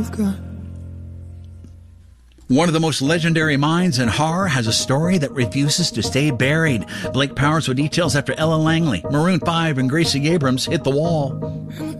One of the most legendary minds in horror has a story that refuses to stay buried. Blake Powers with details after Ella Langley, Maroon 5, and Gracie Abrams hit the wall.